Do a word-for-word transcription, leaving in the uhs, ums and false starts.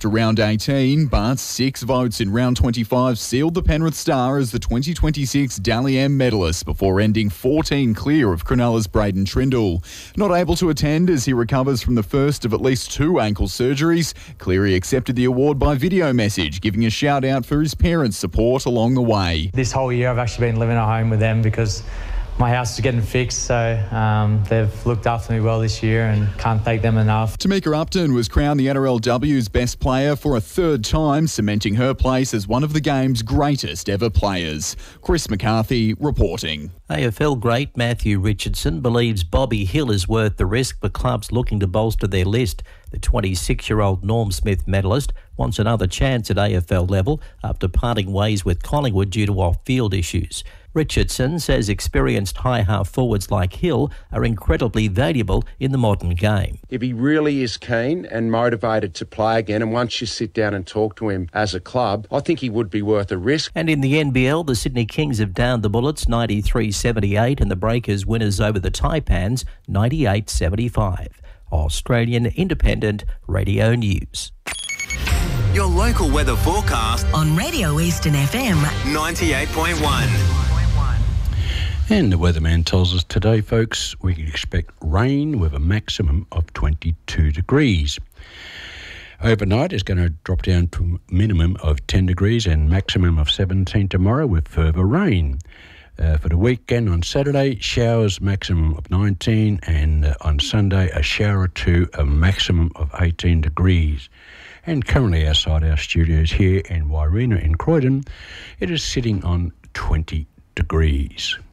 after round eighteen, but six votes in round twenty-five sealed the Penrith Star as the twenty twenty-six Dally M medalist before ending fourteen clear of Cronulla's Braden Trindle. Not able to attend as he recovers from the first of at least two ankle surgeries, Cleary accepted the award by video message, giving a shout out for his parents' support along the way. This whole year I've actually been living at home with them because my house is getting fixed, so um, they've looked after me well this year and can't thank them enough. Tamika Upton was crowned the N R L W's best player for a third time, cementing her place as one of the game's greatest ever players. Chris McCarthy reporting. A F L great Matthew Richardson believes Bobby Hill is worth the risk for clubs looking to bolster their list. The twenty-six-year-old Norm Smith medalist wants another chance at A F L level after parting ways with Collingwood due to off-field issues. Richardson says experienced high-half forwards like Hill are incredibly valuable in the modern game. If he really is keen and motivated to play again, and once you sit down and talk to him as a club, I think he would be worth a risk. And in the N B L, the Sydney Kings have downed the Bullets ninety-three seventy-eight and the Breakers winners over the Taipans ninety-eight seventy-five. Australian Independent Radio News. Your local weather forecast on Radio Eastern F M ninety-eight point one. And the weatherman tells us today, folks, we can expect rain with a maximum of twenty-two degrees. Overnight is going to drop down to a minimum of ten degrees and maximum of seventeen tomorrow with further rain. Uh, for the weekend on Saturday, showers maximum of nineteen, and uh, on Sunday a shower or two, a maximum of eighteen degrees. And currently outside our studios here in Wairina in Croydon, it is sitting on twenty degrees.